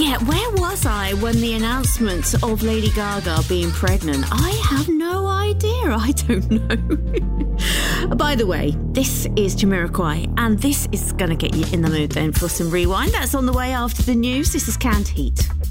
Yeah, where was I when the announcement of Lady Gaga being pregnant? I have no idea. I don't know. By the way, this is Jamiroquai, and this is going to get you in the mood then for some Rewind. That's on the way after the news. This is Canned Heat.